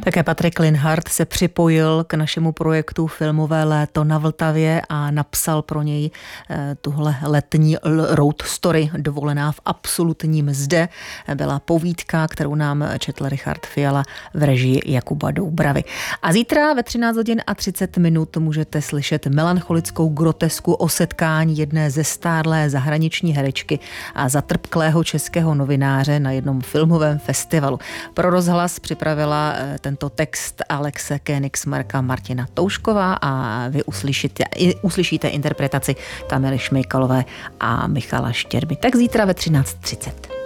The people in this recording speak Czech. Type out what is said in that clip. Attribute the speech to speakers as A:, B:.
A: Také Patrik Linhart se připojil k našemu projektu Filmové léto na Vltavě a napsal pro něj tuhle letní road story Dovolená v absolutní mzde. Byla povídka, kterou nám četl Richard Fiala v režii Jakuba Doubravy. A zítra ve 13 hodin a 30 minut můžete slyšet melancholickou grotesku o setkání jedné zestárlé zahraniční herečky a zatrpklého českého novináře na jednom filmovém festivalu. Pro rozhlas připravila tento text Alexe Königsmarka Martina Toušková a vy uslyšíte interpretaci Kamily Šmejkalové a Michala Štěrby. Tak zítra ve 13:30.